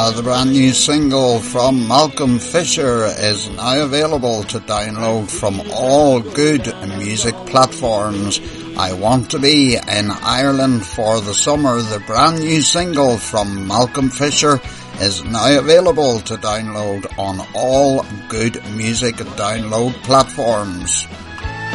The brand new single from Malcolm Fisher is now available to download from all good music platforms. I Want to Be in Ireland for the Summer, the brand new single from Malcolm Fisher, is now available to download on all good music download platforms.